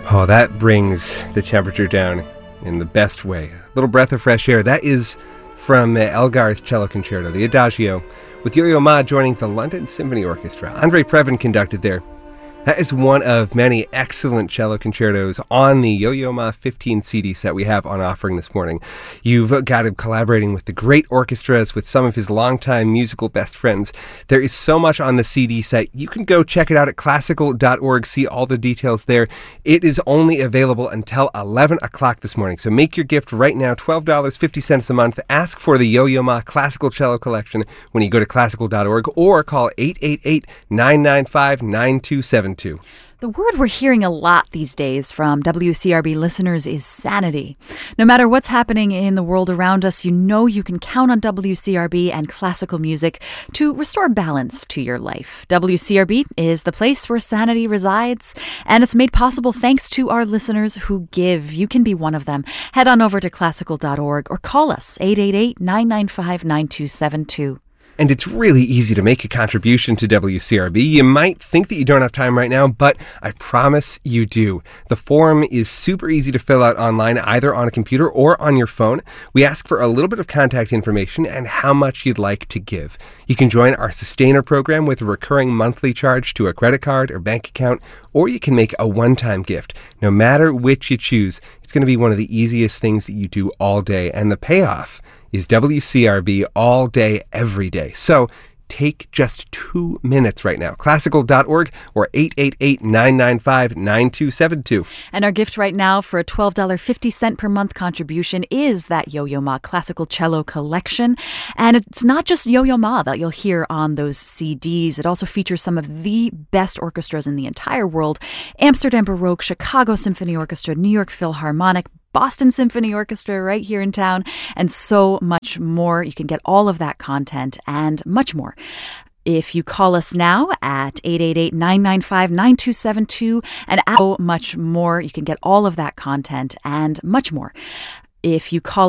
Oh, that brings the temperature down in the best way. A little breath of fresh air. That is from Elgar's Cello Concerto, the Adagio, with Yo-Yo Ma joining the London Symphony Orchestra. Andre Previn conducted there. That is one of many excellent cello concertos on the Yo-Yo Ma 15 CD set we have on offering this morning. You've got him collaborating with the great orchestras, with some of his longtime musical best friends. There is so much on the CD set. You can go check it out at classical.org, see all the details there. It is only available until 11 o'clock this morning, so make your gift right now, $12.50 a month. Ask for the Yo-Yo Ma Classical Cello Collection when you go to classical.org or call 888-995-9272. The word we're hearing a lot these days from WCRB listeners is sanity. No matter what's happening in the world around us, you know you can count on WCRB and classical music to restore balance to your life. WCRB is the place where sanity resides, and it's made possible thanks to our listeners who give. You can be one of them. Head on over to classical.org or call us 888-995-9272. And it's really easy to make a contribution to WCRB. You might think that you don't have time right now, but I promise you do. The form is super easy to fill out online, either on a computer or on your phone. We ask for a little bit of contact information and how much you'd like to give. You can join our Sustainer program with a recurring monthly charge to a credit card or bank account, or you can make a one-time gift. No matter which you choose, it's going to be one of the easiest things that you do all day, and the payoff is WCRB all day, every day. So take just 2 minutes right now. Classical.org or 888-995-9272. And our gift right now for a $12.50 per month contribution is that Yo-Yo Ma Classical Cello Collection. And it's not just Yo-Yo Ma that you'll hear on those CDs. It also features some of the best orchestras in the entire world: Amsterdam Baroque, Chicago Symphony Orchestra, New York Philharmonic, Boston Symphony Orchestra right here in town, and so much more. You can get all of that content and much more if you call us now at 888-995-9272, and so much more. You can get all of that content and much more if you call